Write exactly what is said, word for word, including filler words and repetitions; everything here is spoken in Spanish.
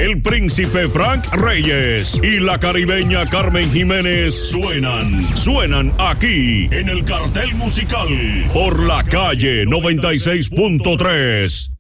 el príncipe Frank Reyes y la caribeña Carmen Jiménez suenan, suenan aquí en el cartel musical por la calle noventa y seis punto tres.